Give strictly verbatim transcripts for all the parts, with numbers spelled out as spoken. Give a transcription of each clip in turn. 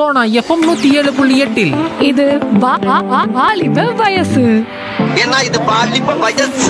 Sona FM நூத்தி ஏழு புள்ளி எட்டில் இது வா- வா- வா- வாலிப வயசு. ஏன்னா இது பாலிப்ப வயசு.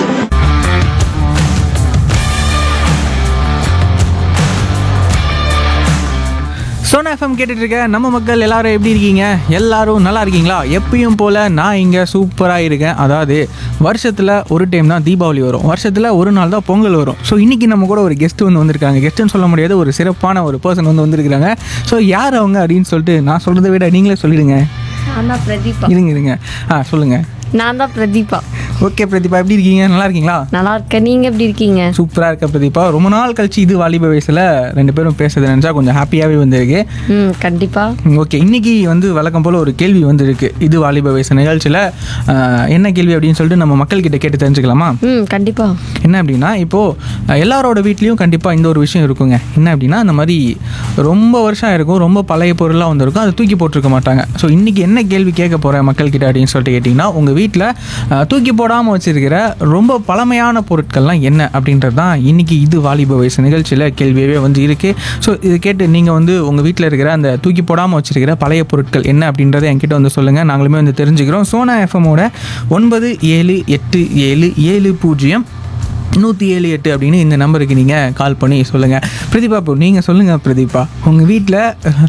சோனா எஃப்எம் கேட்டுட்டு இருக்க நம்ம மக்கள் எல்லாரும் எப்படி இருக்கீங்க? எல்லாரும் நல்லா இருக்கீங்களா? எப்பயும் போல் நான் இங்கே சூப்பராக இருக்கேன். அதாவது வருஷத்தில் ஒரு டைம் தான் தீபாவளி வரும், வருஷத்தில் ஒரு நாள் தான் பொங்கல் வரும். ஸோ இன்றைக்கி நம்ம கூட ஒரு கெஸ்ட் வந்து வந்திருக்காங்க. கெஸ்ட்டுன்னு சொல்ல முடியாது, ஒரு சிறப்பான ஒரு பர்சன் வந்து வந்திருக்கிறாங்க. ஸோ யார் அவங்க அப்படின்னு சொல்லிட்டு நான் சொல்கிறத விட நீங்களே சொல்லிடுங்க. நான் தான் பிரதீபா. இருங்க இருங்க ஆ சொல்லுங்கள். நான் தான் பிரதீபா. ஓகே பிரதீபா, எப்படி இருக்கீங்க? நல்லா இருக்கீங்களா? நல்லா இருக்கேன். நீங்க எப்படி இருக்கீங்க? சூப்பராக இருக்க பிரதீபா. ரொம்ப நாள் கழிச்சு இது வாலிப வயசில் ரெண்டு பேரும் பேசுறது நினச்சா கொஞ்சம் ஹாப்பியாகவே வந்திருக்கு. ம் கண்டிப்பா. ஓகே, இன்னைக்கு வந்து வழக்கம் போல் ஒரு கேள்வி வந்திருக்கு இது வாலிப வயசு நிகழ்ச்சியில். என்ன கேள்வி அப்படின்னு சொல்லிட்டு நம்ம மக்கள்கிட்ட கேட்டு தெரிஞ்சுக்கலாமா? ம் கண்டிப்பா. என்ன அப்படின்னா, இப்போது எல்லாரோட வீட்லேயும் கண்டிப்பாக இந்த ஒரு விஷயம் இருக்குங்க. என்ன அப்படின்னா, இந்த மாதிரி ரொம்ப வருஷம் இருக்கும், ரொம்ப பழைய பொருளாக வந்திருக்கும், அதை தூக்கி போட்டிருக்க மாட்டாங்க. ஸோ இன்றைக்கி என்ன கேள்வி கேட்க போகிறேன் மக்கள்கிட்ட அப்படின்னு சொல்லிட்டு கேட்டிங்கன்னா, உங்கள் வீட்டில் தூக்கி போடாமல் வச்சுருக்கிற ரொம்ப பழமையான பொருட்கள்லாம் என்ன அப்படின்றது தான் இன்றைக்கி இது வாலிப வயசு நிகழ்ச்சியில் கேள்வியவே வந்து இருக்குது. ஸோ இது கேட்டு நீங்கள் வந்து உங்கள் வீட்டில் இருக்கிற அந்த தூக்கி போடாமல் வச்சுருக்கிற பழைய பொருட்கள் என்ன அப்படின்றத என்கிட்ட வந்து சொல்லுங்கள். நாங்களுமே வந்து தெரிஞ்சுக்கிறோம். சோனா எஃப்எம்மோட ஒன்பது ஏழு எட்டு ஏழு ஏழு பூஜ்ஜியம் நூற்றி ஏழு எட்டு அப்படின்னு இந்த நம்பருக்கு நீங்கள் கால் பண்ணி சொல்லுங்கள். பிரதீபா, இப்போ நீங்கள் சொல்லுங்கள் பிரதீபா, உங்கள் வீட்டில்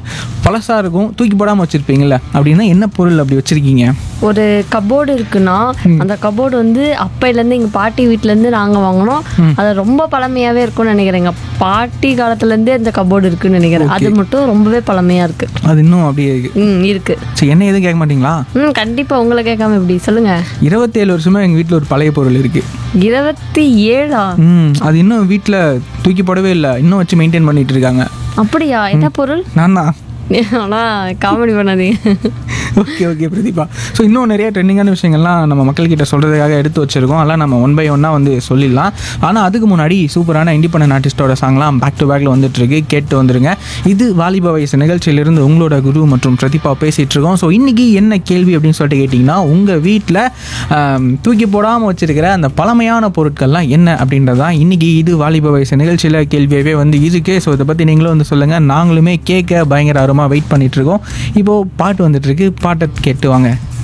பழசாக இருக்கும், தூக்கி போடாமல் வச்சுருப்பீங்கள, அப்படின்னா என்ன பொருள் அப்படி வச்சுருக்கீங்க? ஒரு கபோர்டு இருக்குன்னா அந்த கபோர்டு வந்து அப்பையிலேருந்து எங்கள் பாட்டி வீட்டிலேருந்து நாங்கள் வாங்கினோம். அது ரொம்ப பழமையாகவே இருக்கும்னு நினைக்கிறேன். எங்கள் பாட்டி காலத்துலேருந்தே அந்த கபோர்டு இருக்குன்னு நினைக்கிறேன். அது மட்டும் ரொம்பவே பழமையாக இருக்குது. அது இன்னும் அப்படியே இருக்குது. ம் இருக்குது. சரி, என்ன எதுவும் கேட்க மாட்டீங்களா? ம் கண்டிப்பாக. உங்களை கேட்காம எப்படி சொல்லுங்கள். இருபத்தேழு வருஷமாக எங்கள் வீட்டில் ஒரு பழைய பொருள் இருக்குது. இருபத்தி ஏழா? ம் அது இன்னும் வீட்டில் தூக்கி போடவே இல்லை, இன்னும் வச்சு மெயின்டைன் பண்ணிகிட்டு இருக்காங்க. அப்படியா? என்ன பொருள்? நான் தான். ஆனால் காமெடி பண்ணாதீங்க. Okay okay Pratibha. ஸோ இன்னும் நிறைய ட்ரெண்டிங்கான விஷயங்கள்லாம் நம்ம மக்கள்கிட்ட சொல்கிறதுக்காக எடுத்து வச்சுருக்கோம். அதெல்லாம் நம்ம ஒன் பை ஒன்னாக வந்து சொல்லிடலாம். ஆனால் அதுக்கு முன்னாடி சூப்பரான இண்டிபெண்டன்ட் ஆர்டிஸ்டோட சாங்லாம் பேக் டு பேக்கில் வந்துட்டுருக்கு, கேட்டு வந்துருங்க. இது வாலிப வயசு நிகழ்ச்சியிலிருந்து உங்களோட குரு மற்றும் பிரதீபா பேசிகிட்டு இருக்கோம். ஸோ இன்றைக்கி என்ன கேள்வி அப்படின்னு சொல்லிட்டு கேட்டிங்கன்னா, உங்கள் வீட்டில் தூக்கி போடாமல் வச்சுருக்கிற அந்த பழமையான பொருட்கள்லாம் என்ன அப்படின்றது தான் இன்றைக்கி இது வாலிப வயசு நிகழ்ச்சியில் கேள்வியவே வந்து இருக்கு. ஸோ இதை பற்றி நீங்களும் வந்து சொல்லுங்கள். நாங்களுமே கேட்க பயங்கர ஆர்வமாக வெயிட் பண்ணிகிட்ருக்கோம். இப்போது பாட்டு வந்துட்டுருக்கு, பாட்டை கேட்டு வாங்க.